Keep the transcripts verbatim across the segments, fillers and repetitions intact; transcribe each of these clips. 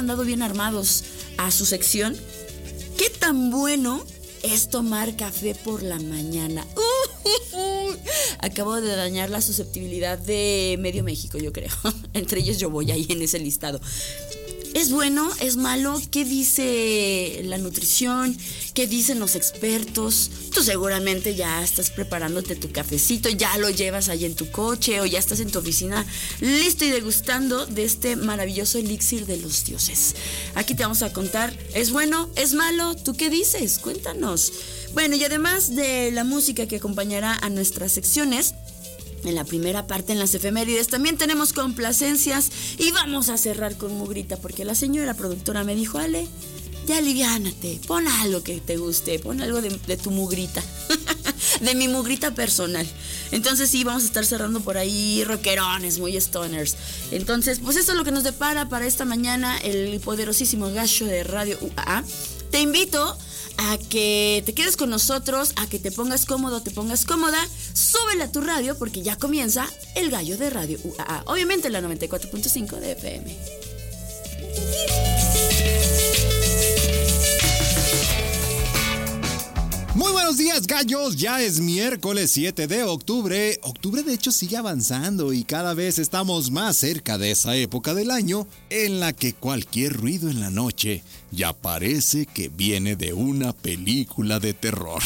mandado bien armados a su sección. ¿Qué tan bueno es tomar café por la mañana? Uh, uh, uh. Acabo de dañar la susceptibilidad de medio México, yo creo. Entre ellos yo voy ahí en ese listado. ¿Es bueno? ¿Es malo? ¿Qué dice la nutrición? ¿Qué dicen los expertos? Tú seguramente ya estás preparándote tu cafecito, ya lo llevas ahí en tu coche o ya estás en tu oficina listo y degustando de este maravilloso elixir de los dioses. Aquí te vamos a contar, ¿es bueno? ¿Es malo? ¿Tú qué dices? Cuéntanos. Bueno, y además de la música que acompañará a nuestras secciones, en la primera parte, en las efemérides, también tenemos complacencias y vamos a cerrar con mugrita porque la señora productora me dijo, Ale, ya aliviánate, pon algo que te guste, pon algo de, de tu mugrita, de mi mugrita personal. Entonces sí, vamos a estar cerrando por ahí rockerones, muy stoners. Entonces, pues eso es lo que nos depara para esta mañana el poderosísimo gallo de Radio U A A. Te invito a que te quedes con nosotros, a que te pongas cómodo, te pongas cómoda, súbele a tu radio porque ya comienza el gallo de Radio U A A, obviamente la noventa y cuatro punto cinco de F M. Muy buenos días, gallos. Ya es miércoles siete de octubre. Octubre de hecho sigue avanzando y cada vez estamos más cerca de esa época del año en la que cualquier ruido en la noche ya parece que viene de una película de terror.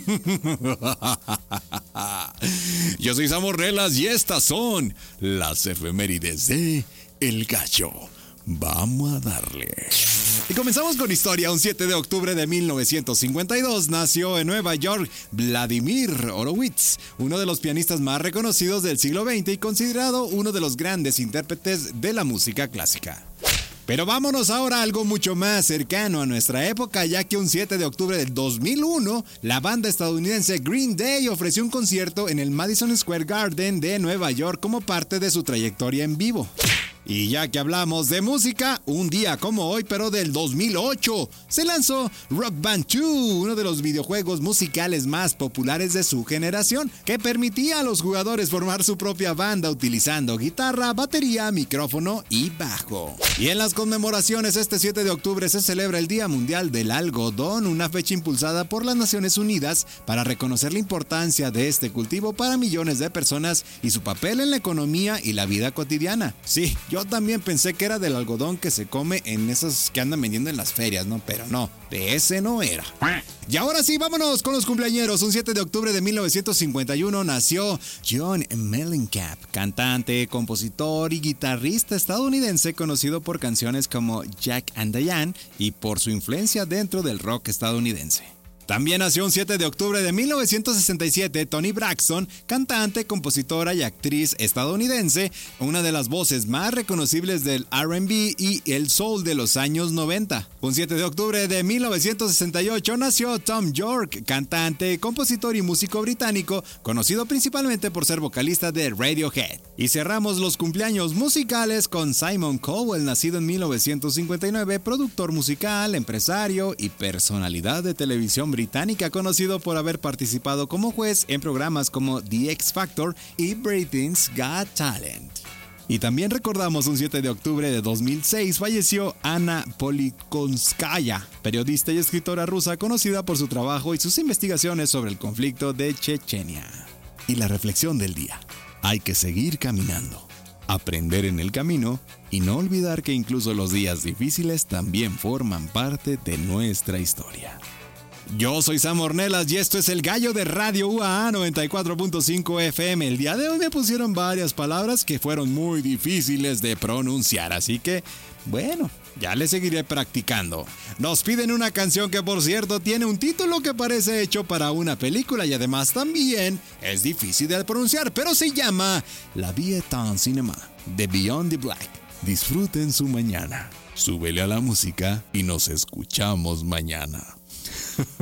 Yo soy Sam Ornelas y estas son las efemérides de El Gallo. Vamos a darle. Y comenzamos con historia. Un siete de octubre de mil novecientos cincuenta y dos nació en Nueva York Vladimir Horowitz, uno de los pianistas más reconocidos del siglo veinte y considerado uno de los grandes intérpretes de la música clásica. Pero vámonos ahora a algo mucho más cercano a nuestra época, ya que un siete de octubre del dos mil uno, la banda estadounidense Green Day ofreció un concierto en el Madison Square Garden de Nueva York como parte de su trayectoria en vivo. Y ya que hablamos de música, un día como hoy, pero del dos mil ocho, se lanzó Rock Band dos, uno de los videojuegos musicales más populares de su generación, que permitía a los jugadores formar su propia banda utilizando guitarra, batería, micrófono y bajo. Y en las conmemoraciones, este siete de octubre se celebra el Día Mundial del Algodón, una fecha impulsada por las Naciones Unidas para reconocer la importancia de este cultivo para millones de personas y su papel en la economía y la vida cotidiana. Sí, yo Yo también pensé que era del algodón que se come en esos que andan vendiendo en las ferias, ¿no? Pero no, de ese no era. Y ahora sí, vámonos con los cumpleañeros. Un siete de octubre de mil novecientos cincuenta y uno nació John Mellencamp, cantante, compositor y guitarrista estadounidense conocido por canciones como Jack and Diane y por su influencia dentro del rock estadounidense. También nació un siete de octubre de mil novecientos sesenta y siete Toni Braxton, cantante, compositora y actriz estadounidense, una de las voces más reconocibles del R and B y el soul de los años noventa. Un siete de octubre de mil novecientos sesenta y ocho nació Thom Yorke, cantante, compositor y músico británico, conocido principalmente por ser vocalista de Radiohead. Y cerramos los cumpleaños musicales con Simon Cowell, nacido en mil novecientos cincuenta y nueve, productor musical, empresario y personalidad de televisión británica, conocido por haber participado como juez en programas como The X Factor y Britain's Got Talent. Y también recordamos un siete de octubre de dos mil seis falleció Anna Politkovskaya, periodista y escritora rusa conocida por su trabajo y sus investigaciones sobre el conflicto de Chechenia. Y la reflexión del día: hay que seguir caminando, aprender en el camino y no olvidar que incluso los días difíciles también forman parte de nuestra historia. Yo soy Sam Ornelas y esto es El Gallo de Radio U A A noventa y cuatro punto cinco F M. El día de hoy me pusieron varias palabras que fueron muy difíciles de pronunciar, así que, bueno, ya le seguiré practicando. Nos piden una canción que, por cierto, tiene un título que parece hecho para una película y además también es difícil de pronunciar, pero se llama La Vie est un cinéma, de Beyond the Black. Disfruten su mañana, súbele a la música y nos escuchamos mañana.